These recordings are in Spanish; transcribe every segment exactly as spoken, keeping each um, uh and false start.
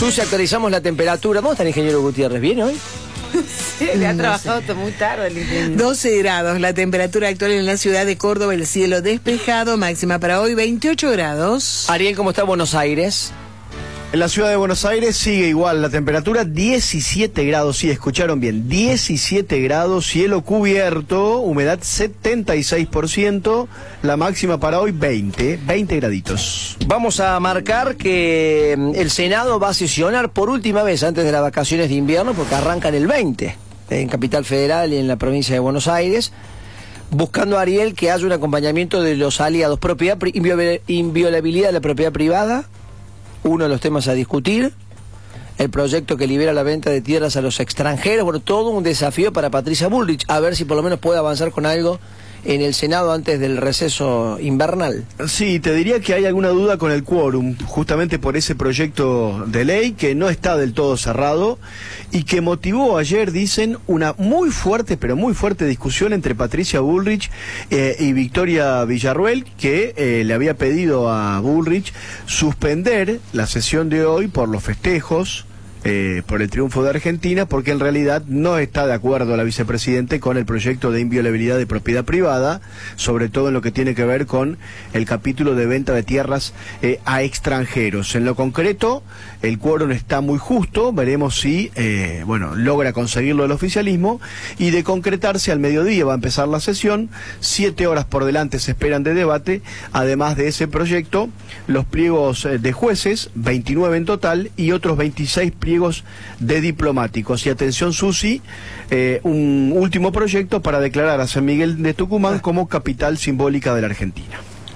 Susi, actualizamos la temperatura. ¿Cómo está el ingeniero Gutiérrez? ¿Bien hoy? Sí, le ha trabajado no sé. muy tarde el ingeniero. doce grados, la temperatura actual en la ciudad de Córdoba, el cielo despejado, máxima para hoy veintiocho grados. Ariel, ¿cómo está Buenos Aires? En la ciudad de Buenos Aires sigue igual la temperatura, diecisiete grados, sí, escucharon bien, diecisiete grados, cielo cubierto, humedad setenta y seis por ciento, la máxima para hoy veinte, veinte graditos. Vamos a marcar que el Senado va a sesionar por última vez antes de las vacaciones de invierno, porque arrancan el veinte, en Capital Federal y en la provincia de Buenos Aires, buscando, Ariel, que haya un acompañamiento de los aliados, propiedad, inviolabilidad de la propiedad privada, uno de los temas a discutir, el proyecto que libera la venta de tierras a los extranjeros, bueno, todo un desafío para Patricia Bullrich, a ver si por lo menos puede avanzar con algo en el Senado antes del receso invernal. Sí, te diría que hay alguna duda con el quórum, justamente por ese proyecto de ley que no está del todo cerrado y que motivó ayer, dicen, una muy fuerte, pero muy fuerte discusión entre Patricia Bullrich eh, y Victoria Villarruel, que eh, le había pedido a Bullrich suspender la sesión de hoy por los festejos, Eh, por el triunfo de Argentina, porque en realidad no está de acuerdo la vicepresidente con el proyecto de inviolabilidad de propiedad privada, sobre todo en lo que tiene que ver con el capítulo de venta de tierras eh, a extranjeros. En lo concreto, el quórum está muy justo, veremos si eh, bueno, logra conseguirlo el oficialismo, y de concretarse al mediodía va a empezar la sesión, siete horas por delante se esperan de debate, además de ese proyecto, los pliegos de jueces, veintinueve en total, y otros veintiséis pliegos de diplomáticos. Y atención, Susi, eh, un último proyecto para declarar a San Miguel de Tucumán como capital simbólica de la Argentina.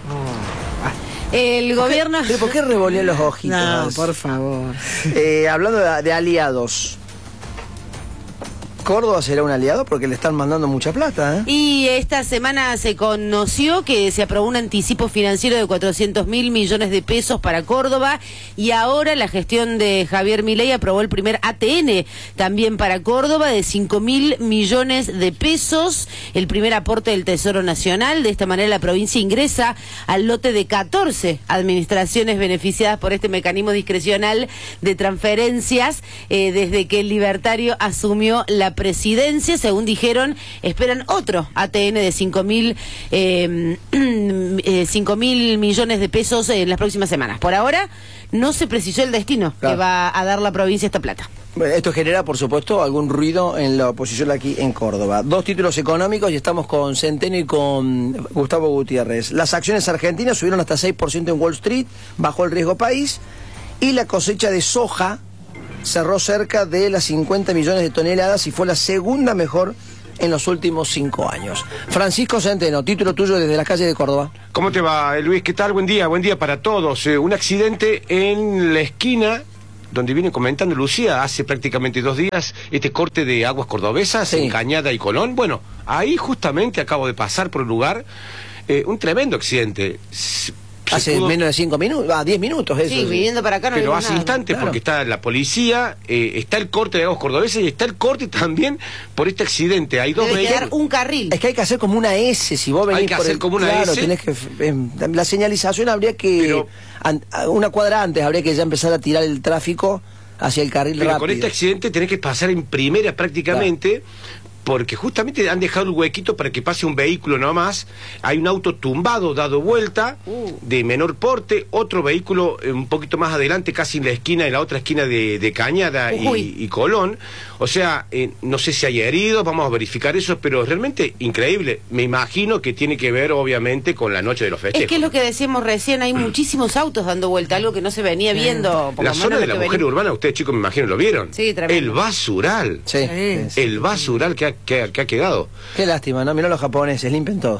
El gobierno... ¿Por qué, ¿por qué revolvió los ojitos? No, por favor. Eh, hablando de, de aliados, ¿Córdoba será un aliado? Porque le están mandando mucha plata, ¿eh? Y esta semana se conoció que se aprobó un anticipo financiero de cuatrocientos mil millones de pesos para Córdoba, y ahora la gestión de Javier Milei aprobó el primer A T N también para Córdoba de cinco mil millones de pesos, el primer aporte del Tesoro Nacional. De esta manera la provincia ingresa al lote de catorce administraciones beneficiadas por este mecanismo discrecional de transferencias eh, desde que el libertario asumió la presidencia. Según dijeron, esperan otro A T N de cinco mil eh, eh, cinco mil millones de pesos en las próximas semanas. Por ahora no se precisó el destino claro. que va a dar la provincia esta plata. Bueno, esto genera, por supuesto, algún ruido en la oposición aquí en Córdoba. Dos títulos económicos y estamos con Centeno y con Gustavo Gutiérrez. Las acciones argentinas subieron hasta seis por ciento en Wall Street, bajó el riesgo país, y la cosecha de soja cerró cerca de las cincuenta millones de toneladas y fue la segunda mejor en los últimos cinco años. Francisco Centeno, título tuyo desde las calles de Córdoba. ¿Cómo te va, Luis? ¿Qué tal? Buen día, buen día para todos. Eh, un accidente en la esquina donde viene comentando Lucía hace prácticamente dos días, este corte de aguas cordobesas, sí. en Cañada y Colón. Bueno, ahí justamente acabo de pasar por el lugar, eh, un tremendo accidente. Hace pudo... menos de cinco minutos, ah, diez minutos eso. Sí, sí, viniendo para acá no Pero hace nada. instantes, claro. porque está la policía, eh, está el corte de aguas cordobesas y está el corte también por este accidente. Hay dos Debe vehículos. quedar un carril. Es que hay que hacer como una S, si vos venís hay que por hacer el... como una claro, S. Tenés que, eh, la señalización habría que... Pero... An, una cuadra antes habría que ya empezar a tirar el tráfico hacia el carril Pero rápido. con este accidente tenés que pasar en primera prácticamente... Claro. Porque justamente han dejado un huequito para que pase un vehículo nomás. Hay un auto tumbado, dado vuelta, uh. de menor porte, otro vehículo eh, un poquito más adelante, casi en la esquina, en la otra esquina de, de Cañada y, y Colón. O sea, eh, no sé si hay heridos, vamos a verificar eso, pero realmente increíble. Me imagino que tiene que ver, obviamente, con la noche de los festejos. Es que es lo que decíamos recién, hay muchísimos autos dando vuelta, algo que no se venía viendo. Por la lo zona menos de la mujer venía... urbana, ustedes chicos me imagino lo vieron. Sí, tremendo. El basural. Sí. sí. El basural que ha, que, ha, que ha quedado. Qué lástima, ¿no? Mirá los japoneses, limpian todo.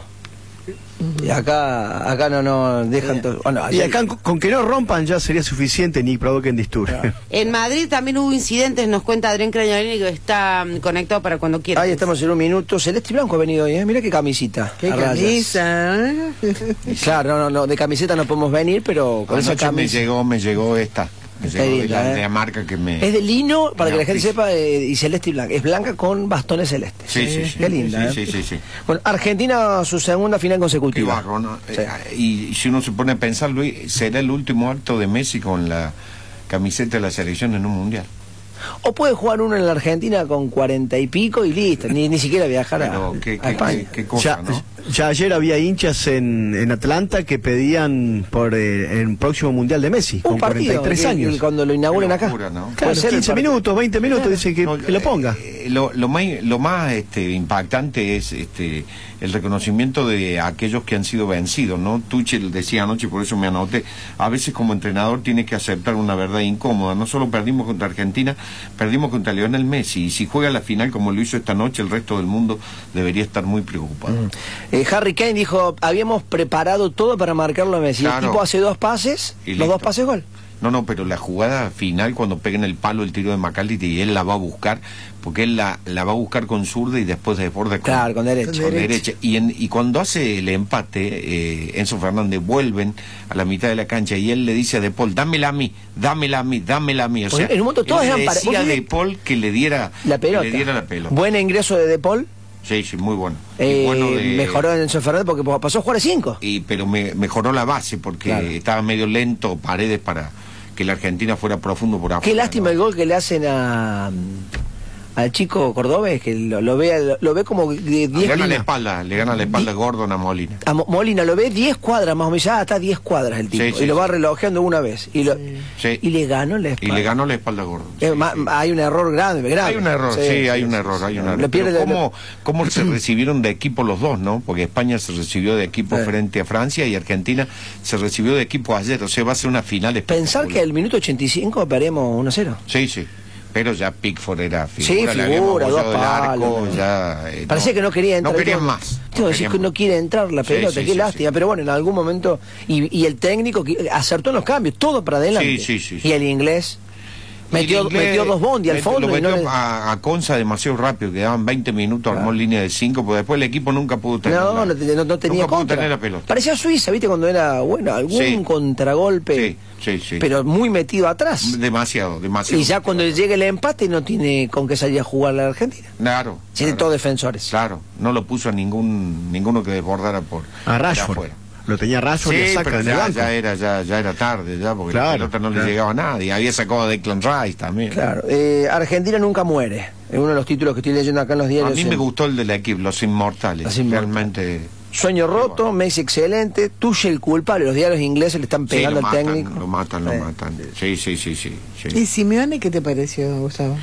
Y acá acá no no dejan todo. Bueno, y acá con, con que no rompan ya sería suficiente, ni provoquen disturbios. Claro. En Madrid también hubo incidentes, nos cuenta Adrián Crañolini, que está um, conectado para cuando quiera. Ahí estamos en un minuto. Celeste y Blanco ha venido hoy, ¿eh? Mirá qué camisita. Qué camisa. Claro, no, no, no, de camiseta no podemos venir, pero con Anoche esa camisa. me llegó, me llegó esta. Me llegó linda, de, la, ¿eh? de la marca que me... Es de lino, para no, que la gente sí. sepa, eh, y celeste y blanca. Es blanca con bastones celestes. Sí, sí, sí. Qué linda, sí, ¿eh? sí, sí, sí. Bueno, Argentina, su segunda final consecutiva. Qué barro, ¿no? Sí. Eh, y, y si uno se pone a pensar, Luis, será el último acto de Messi con la camiseta de la selección en un mundial. O puede jugar uno en la Argentina con cuarenta y pico y listo, ni, ni siquiera viajar a, Pero qué, a qué, España. qué, qué cosa, Ya, ¿no? ya ayer había hinchas en, en Atlanta que pedían por eh, el próximo mundial de Messi, Un con partido, cuarenta y tres y- años. y cuando lo inauguren Qué acá. locura, ¿no? Puede Claro, ser el quince partido. minutos, veinte minutos, dice que, No, que lo ponga. eh, lo, lo más, lo más este, impactante es este, el reconocimiento de aquellos que han sido vencidos, ¿no? Tuchel decía anoche, por eso me anoté, a veces como entrenador tiene que aceptar una verdad incómoda. No solo perdimos contra Argentina, perdimos contra Lionel Messi. Y si juega la final como lo hizo esta noche, el resto del mundo debería estar muy preocupado. Eh, Harry Kane dijo, habíamos preparado todo para marcarlo a Messi. Claro. El tipo hace dos pases, Y los listo. dos pases gol. No, no, pero la jugada final, cuando pega en el palo el tiro de McAllister y él la va a buscar, porque él la, la va a buscar con zurda y después desborda con, Claro, con derecha. con Con derecha. Y, en, y cuando hace el empate, eh, Enzo Fernández vuelven a la mitad de la cancha y él le dice a De Paul, dámela a mí, dámela a mí, dámela a mí. O Porque sea, en un momento todos él le eran para- decía a vos De viste- Paul que le diera La pelota. Que le diera la pelota. Buen ingreso de De Paul. Sí, sí, muy bueno. Y Eh, bueno de- Mejoró en Enzo Fernández porque pasó a jugar a cinco. y pero me, mejoró la base porque Claro. estaba medio lento Paredes para que la Argentina fuera profundo por afuera. Qué lástima ¿no? el gol que le hacen a al chico cordobés, que lo, lo ve lo, lo ve como de Le diez gana la líneas. espalda, le gana la espalda Gordon a Molina. A Mo- Molina lo ve diez cuadras más o menos, ya está diez cuadras el tipo, Sí, sí, y lo va sí. relojeando una vez. Y, lo, Sí. y le ganó la Y espalda. le ganó la espalda a Gordon. Eh, Sí, ma- sí. Hay un error grande, grande. Hay un error, sí, hay un error, hay un error. Le pierde Pero la- ¿cómo, ¿Cómo se recibieron de equipo los dos, no? Porque España se recibió de equipo Sí. frente a Francia y Argentina se recibió de equipo ayer. O sea, va a ser una final Pensar espectacular. que al minuto ochenta y cinco perdemos uno a cero. Sí, sí. Pero ya Pickford era Sí, figura, le habíamos figura, dos apoyado el arco, palos. ya, eh, Parecía que no quería entrar. No querían Tío, más. Tío, no decís querían que no más. quiere entrar la Sí, pelota, sí, qué sí, lástima. sí. Pero bueno, en algún momento. Y, y el técnico que acertó en los cambios, todo para adelante. Sí, sí, sí, sí. Y el inglés metió, El inglés metió dos bondi al metió- fondo. Lo y no metió le- a, a Conza demasiado rápido, quedaban veinte minutos, armó línea de cinco, porque después el equipo nunca pudo tener No, la, no, te- no- no tenía nunca pudo contra. tener la pelota. Parecía Suiza, ¿viste? Cuando era, bueno, algún Sí. contragolpe. Sí, sí, sí. Pero muy metido atrás. Demasiado, demasiado. Y ya cuando llega el empate no tiene con qué salir a jugar la Argentina. Claro. Tiene claro, todos defensores. Claro, no lo puso a ningún ninguno que desbordara por A de Rashford. afuera. Lo tenía Rashford y Sí, saca pero en el ya, banco. ya era ya, ya era tarde, ya, porque Claro, la pelota no claro. le llegaba a nadie. Había sacado a Declan Rice también. Claro. Eh, Argentina nunca muere. Es uno de los títulos que estoy leyendo acá en los A diarios. mí me en- gustó el del equipo, Los Inmortales. Los Inmortales. Realmente. Sueño roto, Messi excelente, Tuchel culpable. Los diarios ingleses le están Sí, pegando lo al matan, técnico. lo matan, lo Sí. matan. Sí, sí, sí, sí. sí. ¿Y Simeone qué te pareció, Gustavo?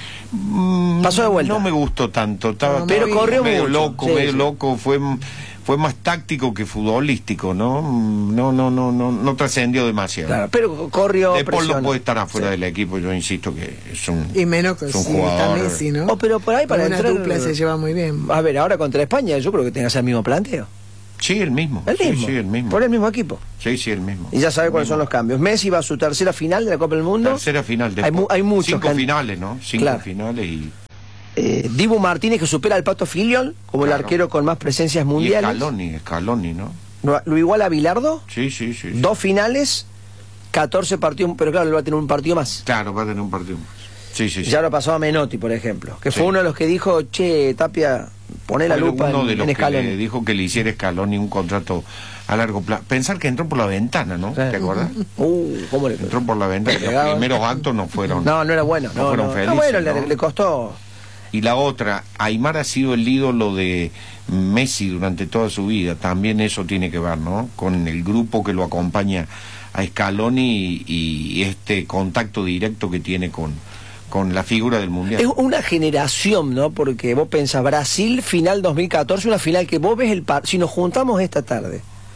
Mm, Pasó de vuelta. No me gustó tanto, estaba No, pero medio- corrió medio mucho. loco, Sí, medio sí. loco, fue fue más táctico que futbolístico, ¿no? Mm, No, no, no, no, no trascendió demasiado. Claro, pero corrió. De Paul no presionó. puede estar afuera Sí. del equipo, yo insisto que es un Y menos que es un si está jugador. Messi, ¿no? Oh, pero por ahí para Una entrar- dupla se lleva muy bien. A ver, ahora contra España yo creo que tengas el mismo planteo. Sí, el mismo. El Sí, mismo. Sí, el mismo. Por el mismo equipo. Sí, sí, el mismo. Y ya sabe El cuáles son mismo. los cambios. Messi va a su tercera final de la Copa del Mundo. Tercera final de Hay, mu- hay muchos. cinco can- finales, ¿no? Cinco Claro. finales y, Eh, Dibu Martínez que supera al Pato Filiol como el Claro. arquero con más presencias y mundiales. Scaloni, Scaloni, ¿no? Lo, lo iguala a Bilardo. Sí, sí, sí. sí. Dos finales, catorce partidos, pero claro, él va a tener un partido más. Claro, va a tener un partido más. Sí, sí, sí. Ya lo pasó a Menotti, por ejemplo, que fue Sí. uno de los que dijo, che, Tapia, poné la Fue lupa uno en, de los en que Scaloni. le dijo que le hiciera Scaloni un contrato a largo plazo. Pensar que entró por la ventana, ¿no? Sí. ¿Te acuerdas? Uh, ¿cómo le Entró por la ventana. Le Los pegaba. primeros actos no fueron. No, no era bueno. no No, fueron no. felices, No, bueno, le- ¿no? Le, costó. Y la otra, Aymar ha sido el ídolo de Messi durante toda su vida. También eso tiene que ver, ¿no? Con el grupo que lo acompaña a Scaloni y, y este contacto directo que tiene con, con la figura del Mundial. Es una generación, ¿no? Porque vos pensás, Brasil, final dos mil catorce, una final que vos ves el par... Si nos juntamos esta tarde,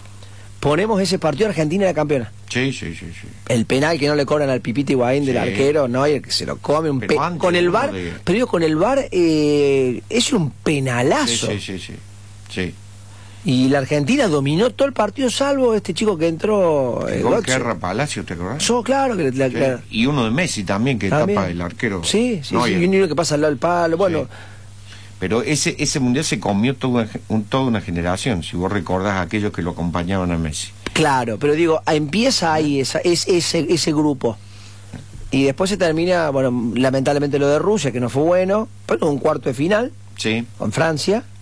ponemos ese partido, Argentina era campeona. Sí, sí, sí, sí. El penal que no le cobran al Pipita Higuaín del Sí. arquero, ¿no? Y el que se lo come un Pero pe... antes, Con el uno VAR, de- pero digo, con el VAR eh, es un Sí, penalazo. sí, sí, sí. Sí. Y la Argentina dominó todo el partido, salvo este chico que entró... El eh, gol Götze. que erra Palacio, ¿te acordás? So, claro que la- Sí. la- Y uno de Messi también, que también. tapa el arquero. Sí, sí, Neuer. sí, y uno que pasa al lado del palo. Bueno, Sí. Pero ese ese mundial se comió toda una, un- toda una generación, si vos recordás a aquellos que lo acompañaban a Messi. claro, pero digo, empieza ahí esa, es, ese, ese grupo. Y después se termina, bueno, lamentablemente lo de Rusia, que no fue bueno, pero un cuarto de final Sí, con Francia.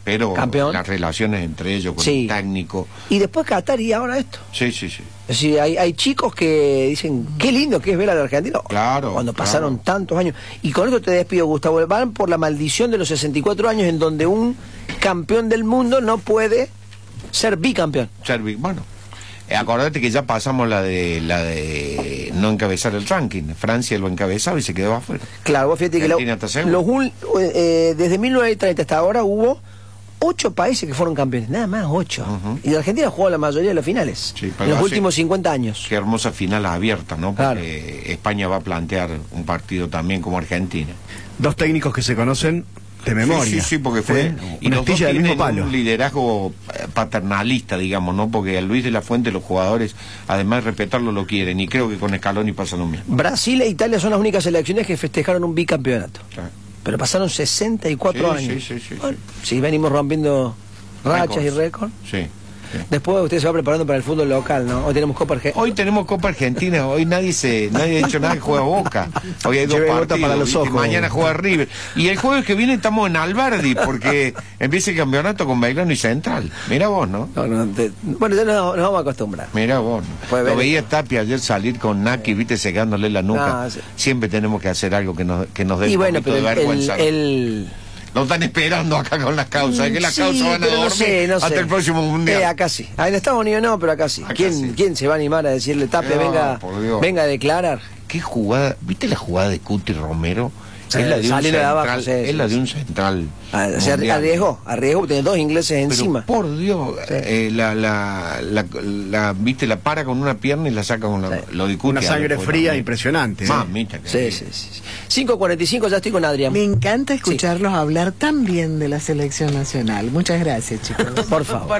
pero campeón. Las relaciones entre ellos con Sí. el técnico. Y después Qatar y ahora esto. Sí, sí, sí. Es decir, hay, hay chicos que dicen, qué lindo que es ver a la Argentina. Claro, Cuando claro. pasaron tantos años. Y con esto te despido, Gustavo. Van por la maldición de los sesenta y cuatro años en donde un campeón del mundo no puede ser bicampeón. Servi- Bueno, eh, acordate que ya pasamos la de la de no encabezar el ranking. Francia lo encabezaba y se quedó afuera. Claro, vos fíjate que lo- Argentina está seguro. los ul- eh, desde mil novecientos treinta hasta ahora hubo ocho países que fueron campeones, nada más ocho. Ujú. Y la Argentina jugó la mayoría de las finales Sí, en pero los hace- últimos cincuenta años. Qué hermosa final abierta, ¿no? Porque Claro. España va a plantear un partido también como Argentina. Dos técnicos que se conocen de memoria. Sí, sí, sí, porque fue y una los dos astilla del mismo tienen palo. un liderazgo eh, paternalista, digamos, ¿no? Porque a Luis de la Fuente los jugadores, además de respetarlo, lo quieren. Y creo que con Scaloni pasa lo mismo. Brasil e Italia son las únicas selecciones que festejaron un bicampeonato. Claro. Pero pasaron sesenta y cuatro Sí, años. sí, sí, sí, Bueno, sí, venimos rompiendo rachas y Récords. récords. Sí. sí. Después usted se va preparando para el fútbol local, ¿no? Hoy tenemos Copa Argentina. Hoy tenemos Copa Argentina, hoy nadie se nadie ha dicho nada que juega Boca. Hoy hay dos Lleve gota partidos, para los ¿viste? ojos. Mañana juega River. Y el jueves que viene estamos en Alberdi, porque empieza el campeonato con Belgrano y Central. Mira vos, ¿no? No, no, te- bueno, ya nos, nos vamos a acostumbrar. Mira vos. Puede Lo ver. veía Tapia ayer salir con Naki, viste, secándole la nuca. No, sí. Siempre tenemos que hacer algo que nos, que nos dé Y un bueno, poquito pero de el, vergüenza. el, el- Nos están esperando acá con las causas, que las Sí, causas van a pero no dormir sé, no hasta sé. el próximo mundial. Eh, acá sí. Ah, en Estados Unidos no, pero acá sí. Acá ¿Quién, sí. ¿Quién se va a animar a decirle, Tapia, No, venga, por Dios. venga a declarar? ¿Qué jugada? ¿Viste la jugada de Cuti Romero? Sí, es la de un saliendo de central, abajo, sí, es sí, la de sí. un central. Ah, se mundial. arriesgó, arriesgó, tiene dos ingleses Pero, encima. por Dios, eh, la, la, la, la, viste, la para con una pierna y la saca con la, Sí. lo de Cuti. Una sangre después fría también. impresionante. ¿eh? Mamita. que- Sí, sí, sí. cinco cuarenta y cinco, ya estoy con Adrián. Me encanta escucharlos hablar tan bien de la selección nacional. Muchas gracias, chicos. Por favor.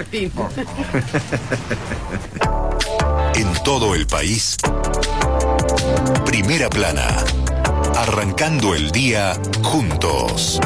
En todo el país, Primera Plana, arrancando el día juntos.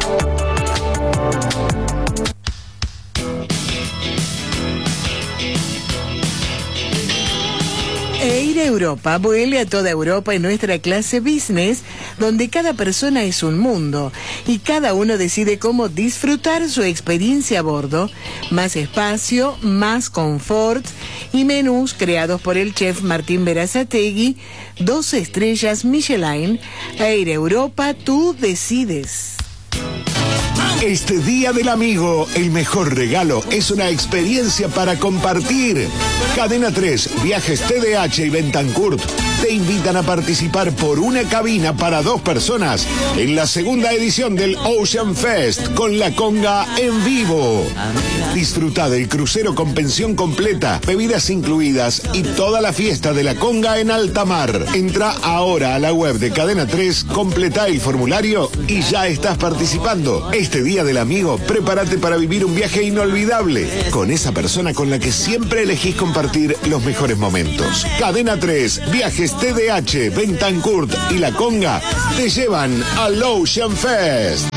Air Europa vuelve a toda Europa en nuestra clase business, donde cada persona es un mundo y cada uno decide cómo disfrutar su experiencia a bordo. Más espacio, más confort y menús creados por el chef Martín Berazategui, dos estrellas Michelin. Air Europa, tú decides. Este Día del Amigo, el mejor regalo es una experiencia para compartir. Cadena tres, Viajes T D H y Bentancurt te invitan a participar por una cabina para dos personas en la segunda edición del Ocean Fest con la conga en vivo. Disfruta del crucero con pensión completa, bebidas incluidas y toda la fiesta de la conga en alta mar. Entra ahora a la web de Cadena tres, completa el formulario y ya estás participando. Este Día del Amigo, prepárate para vivir un viaje inolvidable con esa persona con la que siempre elegís compartir los mejores momentos. Cadena tres, Viajes T D H, Bentancurt y La Conga te llevan al Ocean Fest.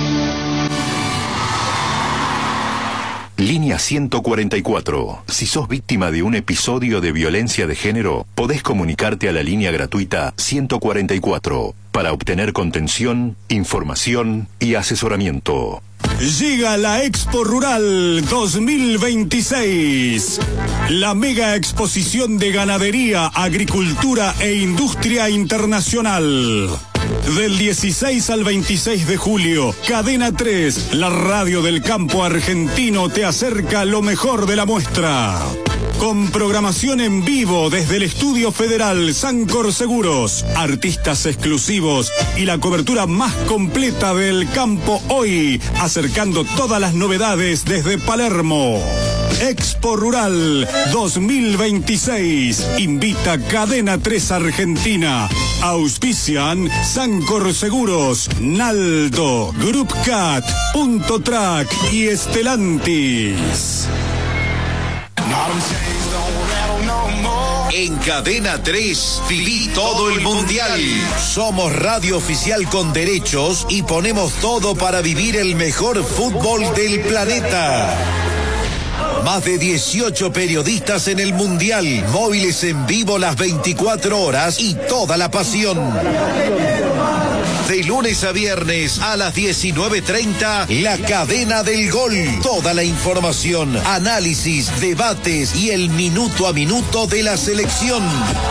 Línea ciento cuarenta y cuatro. Si sos víctima de un episodio de violencia de género, podés comunicarte a la línea gratuita ciento cuarenta y cuatro para obtener contención, información y asesoramiento. Llega la Expo Rural dos mil veintiséis, la mega exposición de ganadería, agricultura e industria internacional. Del dieciséis al veintiséis de julio, Cadena tres, la radio del campo argentino, te acerca lo mejor de la muestra. Con programación en vivo desde el Estudio Federal Sancor Seguros, artistas exclusivos y la cobertura más completa del campo hoy, acercando todas las novedades desde Palermo. Expo Rural dos mil veintiséis. Invita Cadena tres Argentina. Auspician Sancor Seguros, Naldo, Group Cat, Punto Track y Estelantis. En Cadena tres, viví todo el mundial. Somos radio oficial con derechos y ponemos todo para vivir el mejor fútbol del planeta. Más de dieciocho periodistas en el mundial, móviles en vivo las veinticuatro horas y toda la pasión. De lunes a viernes a las diecinueve treinta, La Cadena del Gol. Toda la información, análisis, debates y el minuto a minuto de la selección.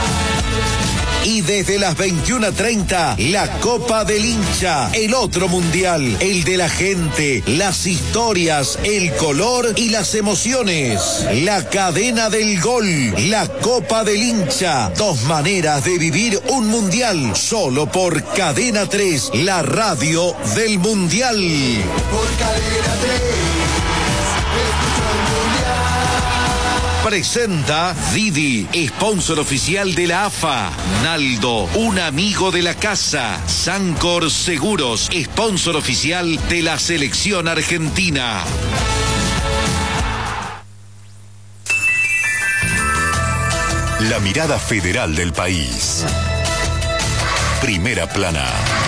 Y desde las veintiuna treinta, la Copa del Hincha, el otro mundial, el de la gente, las historias, el color y las emociones. La Cadena del Gol, la Copa del Hincha, dos maneras de vivir un mundial, solo por Cadena tres, la radio del mundial. Por Cadena tres. Presenta Didi, sponsor oficial de la A F A. Naldo, un amigo de la casa. Sancor Seguros, sponsor oficial de la selección argentina. La mirada federal del país. Primera plana.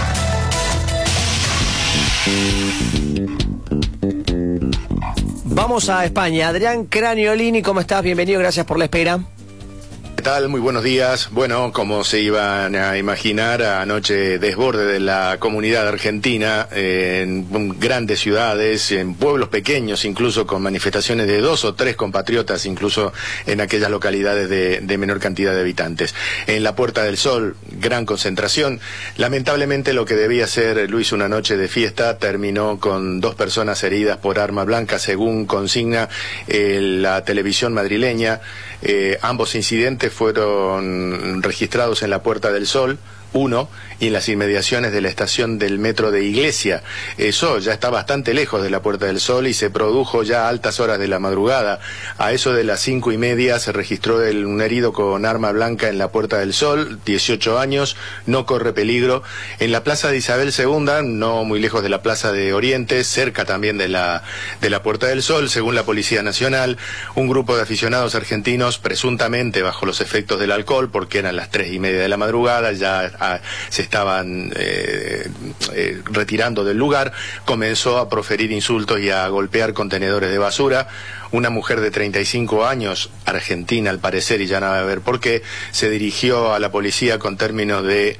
Vamos a España. Adrián Craniolini, ¿cómo estás? Bienvenido, gracias por la espera. ¿Qué tal? Muy buenos días. Bueno, como se iban a imaginar, anoche desborde de la comunidad argentina eh, en grandes ciudades, en pueblos pequeños, incluso con manifestaciones de dos o tres compatriotas, incluso en aquellas localidades de, de menor cantidad de habitantes. En la Puerta del Sol, gran concentración. Lamentablemente lo que debía ser, Luis, una noche de fiesta, terminó con dos personas heridas por arma blanca, según consigna eh, la televisión madrileña. Eh, ambos incidentes fueron registrados en la Puerta del Sol, uno, y en las inmediaciones de la estación del metro de Iglesia. Eso ya está bastante lejos de la Puerta del Sol y se produjo ya a altas horas de la madrugada. A eso de las cinco y media se registró el, un herido con arma blanca en la Puerta del Sol, dieciocho años, no corre peligro. En la Plaza de Isabel segunda, no muy lejos de la Plaza de Oriente, cerca también de la, de la Puerta del Sol, según la Policía Nacional, un grupo de aficionados argentinos, presuntamente bajo los efectos del alcohol, porque eran las tres y media de la madrugada, ya a, se estaban eh, eh, retirando del lugar, comenzó a proferir insultos y a golpear contenedores de basura. Una mujer de treinta y cinco años, argentina al parecer, y ya no va a ver por qué, se dirigió a la policía con términos de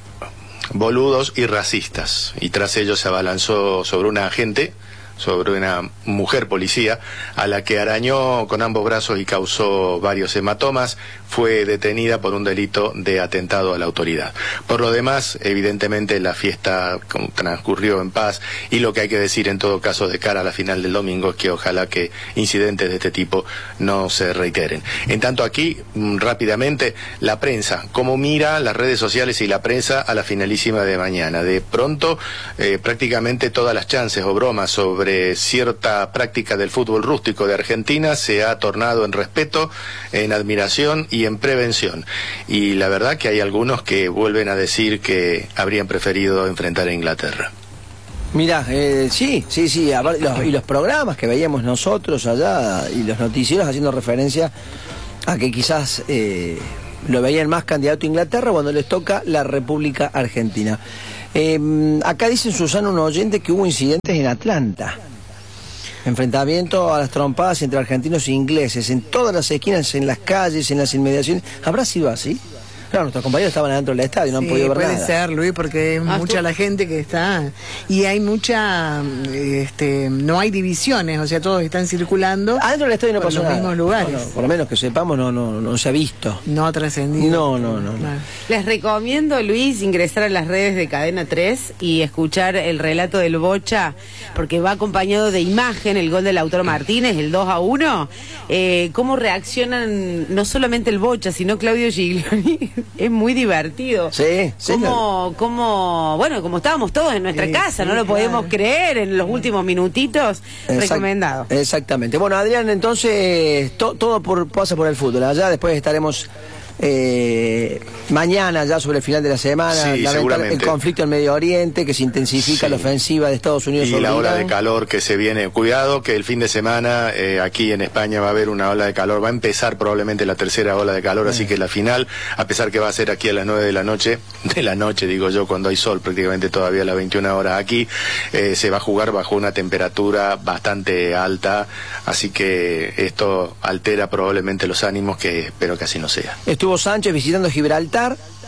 boludos y racistas, y tras ello se abalanzó sobre una agente, sobre una mujer policía, a la que arañó con ambos brazos y causó varios hematomas. Fue detenida por un delito de atentado a la autoridad. Por lo demás, evidentemente la fiesta transcurrió en paz, y lo que hay que decir en todo caso de cara a la final del domingo es que ojalá que incidentes de este tipo no se reiteren. En tanto aquí, rápidamente, la prensa, cómo mira las redes sociales y la prensa a la finalísima de mañana. De pronto, eh, prácticamente todas las chances o bromas sobre cierta práctica del fútbol rústico de Argentina se ha tornado en respeto, en admiración y en prevención. Y la verdad que hay algunos que vuelven a decir que habrían preferido enfrentar a Inglaterra. Mirá, eh, sí, sí, sí, a ver, los, y los programas que veíamos nosotros allá y los noticieros haciendo referencia a que quizás eh, lo veían más candidato a Inglaterra cuando les toca la República Argentina. Eh, acá dicen, Susana, un oyente, que hubo incidentes en Atlanta. Enfrentamiento a las trompadas entre argentinos e ingleses, en todas las esquinas, en las calles, en las inmediaciones. ¿Habrá sido así? Claro, nuestros compañeros estaban adentro del estadio, no sí, han podido ver puede nada. ser, Luis, porque es ah, mucha ¿tú? la gente que está. Y hay mucha, este, no hay divisiones, o sea, todos están circulando. Adentro del estadio no pasó nada. En los mismos lugares. No, no, por lo menos que sepamos, no, no, no se ha visto. No ha trascendido. No, no, no, no. Les recomiendo, Luis, ingresar a las redes de Cadena tres y escuchar el relato del Bocha, porque va acompañado de imagen, el gol del Lautaro Martínez, el dos a uno. Eh, cómo reaccionan no solamente el Bocha, sino Claudio Giglioni. Es muy divertido. Sí, sí. Como, como, bueno, como estábamos todos en nuestra sí, casa, sí, no lo podemos claro. creer en los últimos minutitos. Exact, recomendado. Exactamente. Bueno, Adrián, entonces to, todo por, pasa por el fútbol. Allá después estaremos eh, mañana ya sobre el final de la semana, sí, el conflicto en Medio Oriente, que se intensifica sí. la ofensiva de Estados Unidos y sobre la ola Irán. de calor que se viene. Cuidado que el fin de semana eh, aquí en España va a haber una ola de calor, va a empezar probablemente la tercera ola de calor, sí. así que la final, a pesar que va a ser aquí a las nueve de la noche, de la noche digo yo, cuando hay sol prácticamente todavía a las veintiuna horas aquí, eh, se va a jugar bajo una temperatura bastante alta, así que esto altera probablemente los ánimos, que espero que así no sea. Estuvo Sánchez visitando Gibraltar,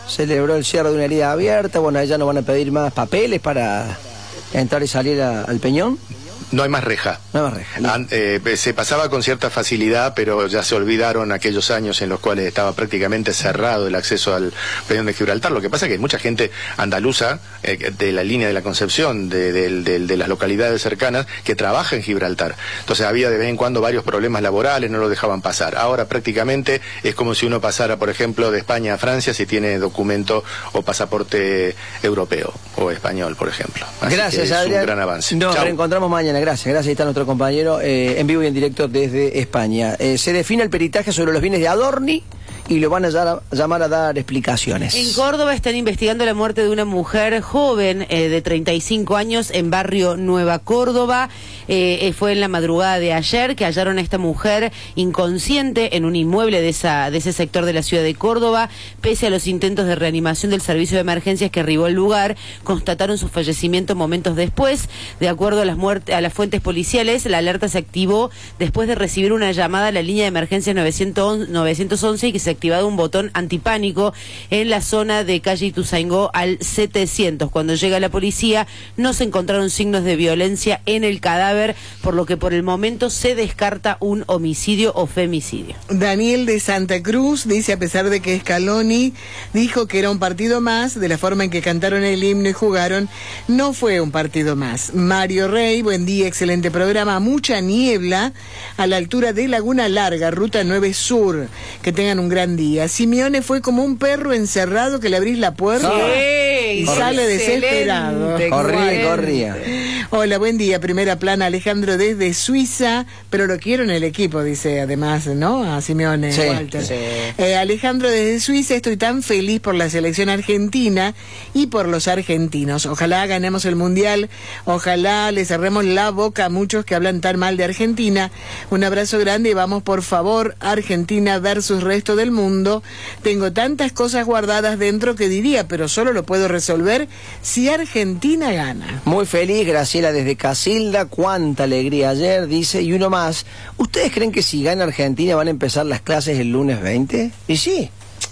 celebró el cierre de una herida abierta. Bueno, allá no van a pedir más papeles para entrar y salir a, al Peñón. No hay más reja. No hay más reja. No. An, eh, se pasaba con cierta facilidad, pero ya se olvidaron aquellos años en los cuales estaba prácticamente cerrado el acceso al Peñón de Gibraltar. Lo que pasa es que hay mucha gente andaluza eh, de la línea de la Concepción, de, de, de, de las localidades cercanas, que trabaja en Gibraltar. Entonces había de vez en cuando varios problemas laborales, no lo dejaban pasar. Ahora prácticamente es como si uno pasara, por ejemplo, de España a Francia si tiene documento o pasaporte europeo o español, por ejemplo. Así Gracias, que es Adrián. un gran avance. Nos Chau. reencontramos mañana. Gracias, gracias. Ahí está nuestro compañero eh, en vivo y en directo desde España. Eh, se define el peritaje sobre los bienes de Adorni y lo van a llamar, llamar a dar explicaciones. En Córdoba están investigando la muerte de una mujer joven eh, de treinta y cinco años en barrio Nueva Córdoba. Eh, fue en la madrugada de ayer que hallaron a esta mujer inconsciente en un inmueble de, esa, de ese sector de la ciudad de Córdoba. Pese a los intentos de reanimación del servicio de emergencias que arribó al lugar, constataron su fallecimiento momentos después. De acuerdo a las, muerte, a las fuentes policiales, la alerta se activó después de recibir una llamada a la línea de emergencias novecientos once y que se activado un botón antipánico en la zona de calle Ituzaingó al setecientos. Cuando llega la policía no se encontraron signos de violencia en el cadáver, por lo que por el momento se descarta un homicidio o femicidio. Daniel de Santa Cruz dice, a pesar de que Scaloni dijo que era un partido más, de la forma en que cantaron el himno y jugaron, no fue un partido más. Mario Rey, buen día, excelente programa, mucha niebla a la altura de Laguna Larga, ruta nueve Sur, que tengan un gran día. Simeone fue como un perro encerrado que le abrís la puerta sí, y sale desesperado. Corría, corría. Hola, buen día, primera plana, Alejandro desde Suiza, pero lo quiero en el equipo, dice además, ¿no? A Simeone, sí, Walter. Sí. Eh, Alejandro desde Suiza, estoy tan feliz por la selección argentina y por los argentinos. Ojalá ganemos el Mundial, ojalá le cerremos la boca a muchos que hablan tan mal de Argentina. Un abrazo grande y vamos, por favor, Argentina versus resto del mundo. Tengo tantas cosas guardadas dentro que diría, pero solo lo puedo resolver si Argentina gana. Muy feliz, Graciela desde Casilda, cuánta alegría ayer, dice, y uno más. ¿Ustedes creen que si gana Argentina van a empezar las clases el lunes veinte? Y sí.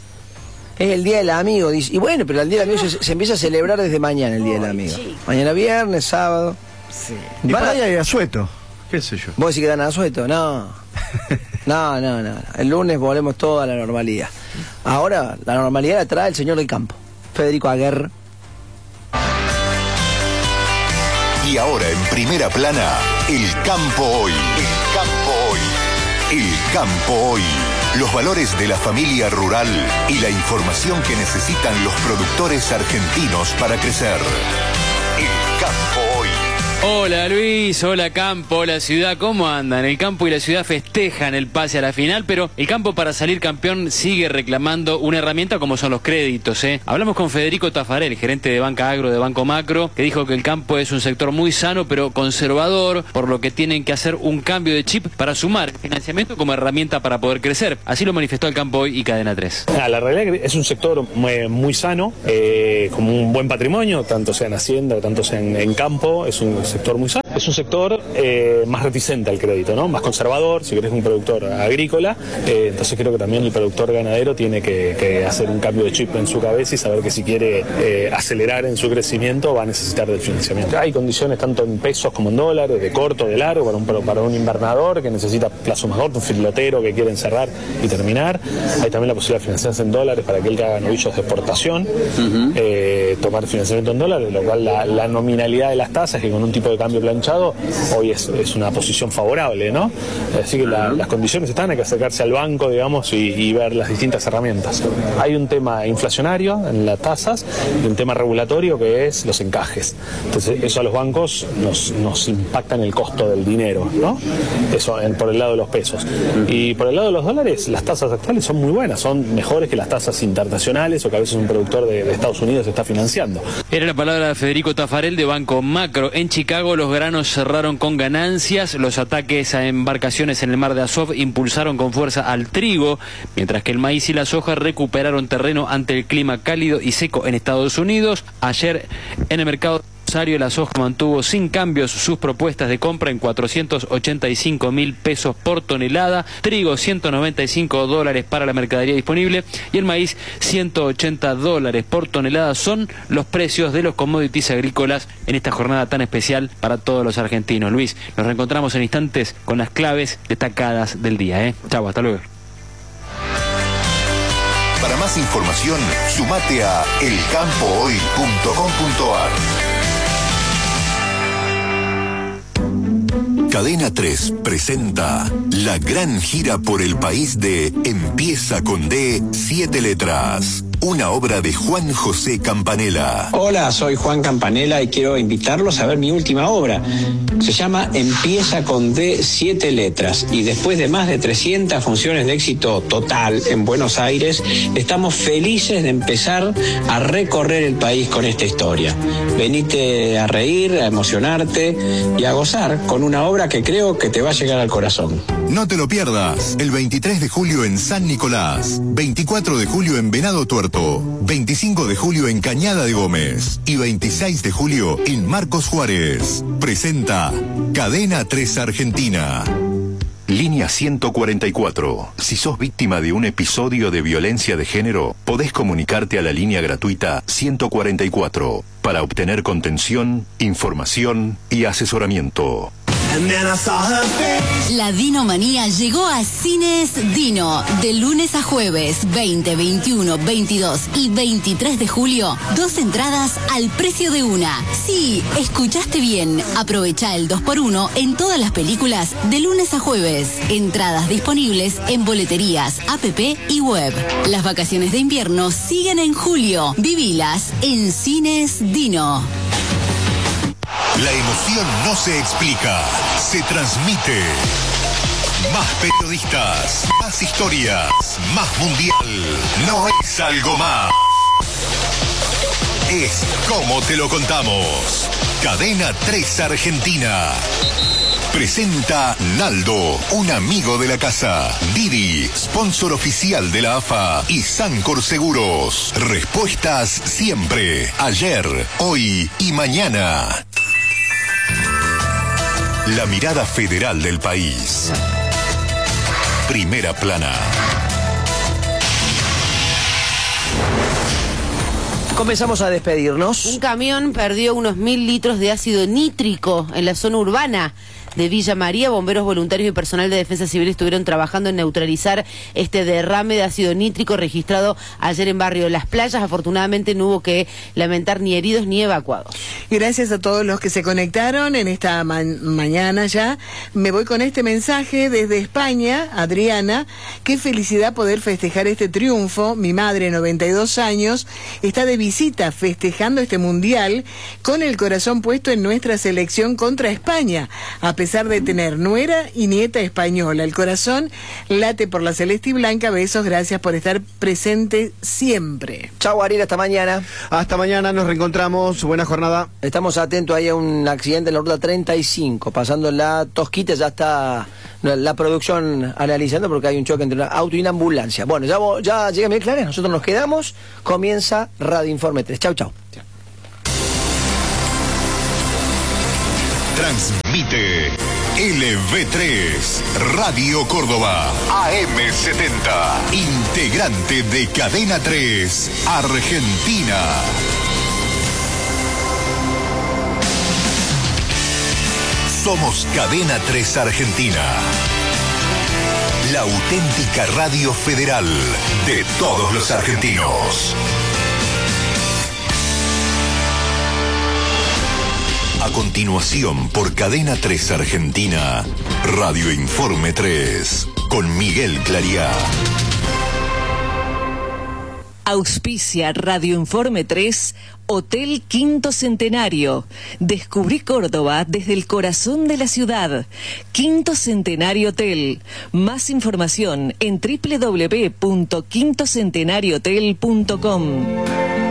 Es el Día del Amigo, dice. Y bueno, pero el Día del Amigo se, se empieza a celebrar desde mañana, el Día del Amigo. Mañana viernes, sábado. Sí. Y para allá hay asueto, qué sé yo. ¿Vos decís que dan asueto? No. No, no, no. El lunes volvemos todo a la normalidad. Ahora, la normalidad la trae el señor del campo, Federico Aguerre. Y ahora en primera plana, el campo hoy. El campo hoy. El campo hoy. Los valores de la familia rural y la información que necesitan los productores argentinos para crecer. El campo hoy. Hola Luis, hola campo, hola ciudad, ¿cómo andan? El campo y la ciudad festejan el pase a la final, pero el campo para salir campeón sigue reclamando una herramienta como son los créditos, ¿eh? Hablamos con Federico Tafarel, gerente de Banca Agro de Banco Macro, que dijo que el campo es un sector muy sano pero conservador, por lo que tienen que hacer un cambio de chip para sumar financiamiento como herramienta para poder crecer. Así lo manifestó el campo hoy y Cadena tres. Ah, la realidad es que es un sector muy, muy sano, eh, como un buen patrimonio, tanto sea en Hacienda, tanto sea en, en campo, es un sector muy sano. Es un sector eh, más reticente al crédito, ¿no? Más conservador, si querés un productor agrícola, eh, entonces creo que también el productor ganadero tiene que, que hacer un cambio de chip en su cabeza y saber que si quiere eh, acelerar en su crecimiento va a necesitar del financiamiento. Hay condiciones tanto en pesos como en dólares, de corto, de largo, para un, para un invernador que necesita plazo más corto, un filotero que quiere encerrar y terminar. Hay también la posibilidad de financiarse en dólares para aquel que haga novillos de exportación, uh-huh. eh, tomar financiamiento en dólares, lo cual la, la nominalidad de las tasas, que con un tipo de cambio planchado, hoy es, es una posición favorable, ¿no? Así que la, las condiciones están, hay que acercarse al banco, digamos, y, y ver las distintas herramientas. Hay un tema inflacionario en las tasas y un tema regulatorio que es los encajes. Entonces, eso a los bancos nos, nos impacta en el costo del dinero, ¿no? Eso en, por el lado de los pesos. Y por el lado de los dólares, las tasas actuales son muy buenas, son mejores que las tasas internacionales o que a veces un productor de, de Estados Unidos está financiando. Era la palabra de Federico Tafarel de Banco Macro. En Chicago los granos cerraron con ganancias, los ataques a embarcaciones en el mar de Azov impulsaron con fuerza al trigo, mientras que el maíz y la soja recuperaron terreno ante el clima cálido y seco en Estados Unidos. Ayer en el mercado Rosario La Soja mantuvo sin cambios sus propuestas de compra en cuatrocientos ochenta y cinco mil pesos por tonelada, trigo ciento noventa y cinco dólares para la mercadería disponible y el maíz ciento ochenta dólares por tonelada. Son los precios de los commodities agrícolas en esta jornada tan especial para todos los argentinos. Luis, nos reencontramos en instantes con las claves destacadas del día. ¿eh? Chau, hasta luego. Para más información, sumate a el campo hoy punto com punto a r. Cadena tres presenta la gran gira por el país de Empieza con D, siete letras. Una obra de Juan José Campanella. Hola, soy Juan Campanella y quiero invitarlos a ver mi última obra. Se llama Empieza con D, siete letras. Y después de más de trescientas funciones de éxito total en Buenos Aires, estamos felices de empezar a recorrer el país con esta historia. Venite a reír, a emocionarte y a gozar con una obra que creo que te va a llegar al corazón. No te lo pierdas. El veintitrés de julio en San Nicolás, veinticuatro de julio en Venado Tuerto, veinticinco de julio en Cañada de Gómez y veintiséis de julio en Marcos Juárez. Presenta Cadena tres Argentina. Línea ciento cuarenta y cuatro. Si sos víctima de un episodio de violencia de género, podés comunicarte a la línea gratuita ciento cuarenta y cuatro para obtener contención, información y asesoramiento. La Dinomanía llegó a Cines Dino. De lunes a jueves, veinte, veintiuno, veintidós y veintitrés de julio, dos entradas al precio de una. Sí, escuchaste bien. Aprovecha el dos por uno en todas las películas de lunes a jueves. Entradas disponibles en boleterías, app y web. Las vacaciones de invierno siguen en julio. Vivilas en Cines Dino. La emoción no se explica, se transmite. Más periodistas, más historias, más mundial. No es algo más. Es como te lo contamos. Cadena tres Argentina. Presenta Naldo, un amigo de la casa. Didi, sponsor oficial de la A F A y Sancor Seguros. Respuestas siempre, ayer, hoy y mañana. La mirada federal del país. Primera plana. Comenzamos a despedirnos. Un camión perdió unos mil litros de ácido nítrico en la zona urbana de Villa María. Bomberos voluntarios y personal de Defensa Civil estuvieron trabajando en neutralizar este derrame de ácido nítrico registrado ayer en barrio Las Playas. Afortunadamente no hubo que lamentar ni heridos ni evacuados. Gracias a todos los que se conectaron en esta ma mañana ya. Me voy con este mensaje desde España, Adriana. Qué felicidad poder festejar este triunfo. Mi madre, noventa y dos años, está de visita festejando este mundial con el corazón puesto en nuestra selección contra España. A pesar de tener nuera y nieta española, el corazón late por la celeste y blanca. Besos, gracias por estar presente siempre. Chau, Ariel, hasta mañana. Hasta mañana, nos reencontramos. Buena jornada. Estamos atentos ahí a un accidente en la ruta treinta y cinco, pasando la Tosquita, ya está la producción analizando porque hay un choque entre un auto y una ambulancia. Bueno, ya, ya llega Miguel Clares, nosotros nos quedamos, comienza Radio Informe tres. Chau, chau. Transmite L V tres, Radio Córdoba, A M setenta, integrante de Cadena tres, Argentina. Somos Cadena tres Argentina, la auténtica radio federal de todos los argentinos. A continuación, por Cadena tres Argentina, Radio Informe tres, con Miguel Clariá. Auspicia Radio Informe tres, Hotel Quinto Centenario. Descubrí Córdoba desde el corazón de la ciudad. Quinto Centenario Hotel. Más información en doble u doble u doble u punto quinto centenario hotel punto com.